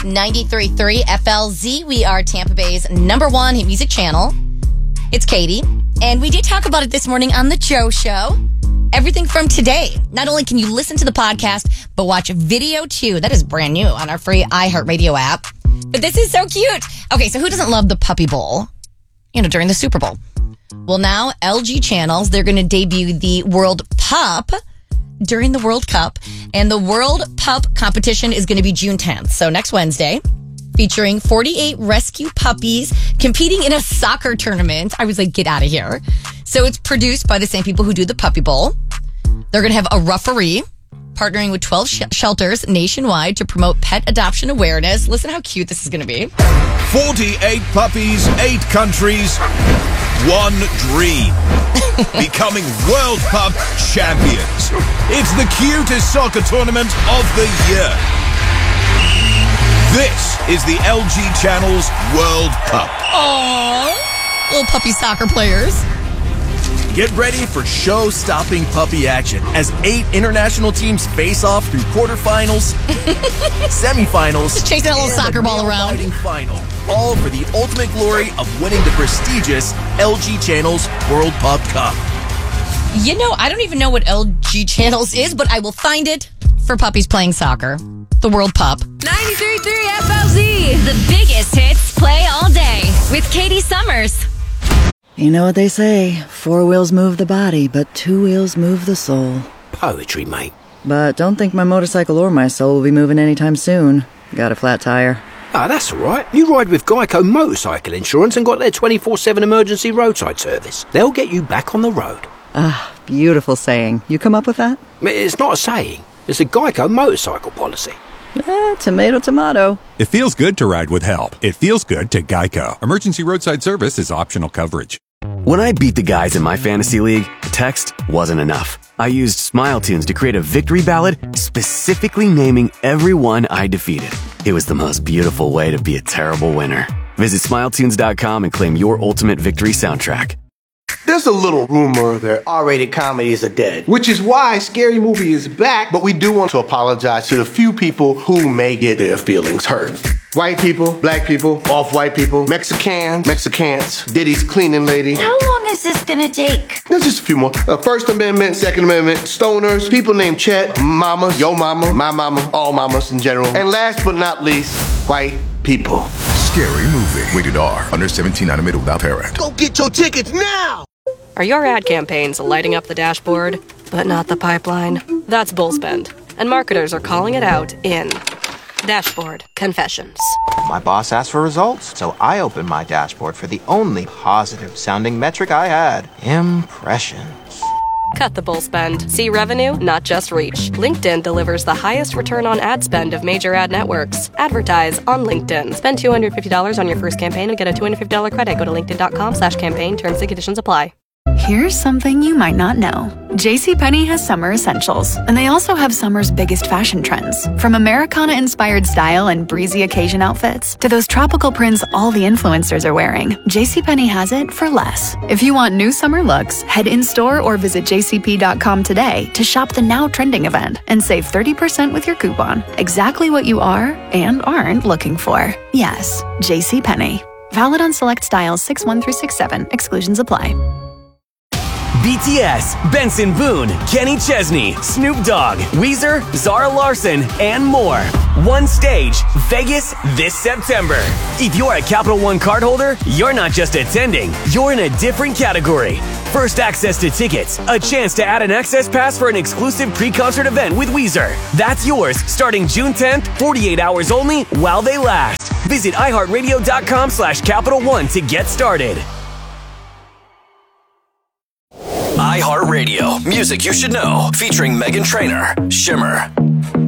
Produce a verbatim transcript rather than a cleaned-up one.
ninety-three point three F L Z. We are Tampa Bay's number one hit music channel. It's Katie. And we did talk about it this morning on the Joe Show. Everything from today. Not only can you listen to the podcast, but watch video too. That is brand new on our free iHeartRadio app. But this is so cute. Okay, so who doesn't love the Puppy Bowl? You know, during the Super Bowl. Well, now L G Channels, they're going to debut the World Pup during the World Cup. And the World Pup competition is going to be June tenth. So next Wednesday, featuring forty-eight rescue puppies competing in a soccer tournament. I was like, get out of here. So it's produced by the same people who do the Puppy Bowl. They're going to have a referee partnering with twelve sh- shelters nationwide to promote pet adoption awareness. Listen how cute this is going to be. forty-eight puppies, eight countries, one dream. Becoming World Pup champions. It's the cutest soccer tournament of the year. This is the L G Channel's World Pup. Aww, little puppy soccer players. Get ready for show-stopping puppy action as eight international teams face off through quarterfinals, semifinals, Just chasing that little soccer ball around. Final, all for the ultimate glory of winning the prestigious L G Channel's World Pup Cup. You know, I don't even know what L G Channels is, but I will find it for puppies playing soccer. The World Pup. ninety-three point three F L Z. The biggest hits play all day with Katie Summers. You know what they say, four wheels move the body, but two wheels move the soul. Poetry, mate. But don't think my motorcycle or my soul will be moving anytime soon. Got a flat tire. Ah, that's all right. You ride with Geico Motorcycle Insurance and got their twenty-four seven emergency roadside service. They'll get you back on the road. Ah, beautiful saying. You come up with that? It's not a saying. It's a Geico motorcycle policy. Eh, tomato, tomato. It feels good to ride with help. It feels good to Geico. Emergency roadside service is optional coverage. When I beat the guys in my fantasy league, text wasn't enough. I used Smile Tunes to create a victory ballad specifically naming everyone I defeated. It was the most beautiful way to be a terrible winner. Visit smile tunes dot com and claim your ultimate victory soundtrack. There's a little rumor that R-rated comedies are dead, which is why Scary Movie is back, but we do want to apologize to the few people who may get their feelings hurt. White people, black people, off-white people, Mexicans, Mexicans, Diddy's cleaning lady. How long is this gonna take? There's just a few more. Uh, First Amendment, Second Amendment, stoners, people named Chet, mama, yo mama, my mama, all mamas in general. And last but not least, white people. Scary Movie. Rated R. Under seventeen, animated without parent. Go get your tickets now! Are your ad campaigns lighting up the dashboard, but not the pipeline? That's bull spend, and marketers are calling it out in Dashboard Confessions. My boss asked for results, so I opened my dashboard for the only positive-sounding metric I had. Impressions. Cut the bull spend. See revenue, not just reach. LinkedIn delivers the highest return on ad spend of major ad networks. Advertise on LinkedIn. Spend two hundred fifty dollars on your first campaign and get a two hundred fifty dollars credit. Go to linkedin.com slash campaign. Terms and conditions apply. Here's something you might not know. JCPenney has summer essentials, and they also have summer's biggest fashion trends. From Americana-inspired style and breezy occasion outfits to those tropical prints all the influencers are wearing, JCPenney has it for less. If you want new summer looks, head in-store or visit j c p dot com today to shop the now trending event and save thirty percent with your coupon. Exactly what you are and aren't looking for. Yes, JCPenney. Valid on select styles six one through six seven. Exclusions apply. B T S, Benson Boone, Kenny Chesney, Snoop Dogg, Weezer, Zara Larson, and more. One stage, Vegas this September. If you're a Capital One cardholder, you're not just attending, you're in a different category. First access to tickets, a chance to add an access pass for an exclusive pre-concert event with Weezer. That's yours starting June tenth, forty-eight hours only while they last. Visit iHeartRadio.com slash Capital One to get started. iHeartRadio, music you should know, featuring Meghan Trainor, Shimmer.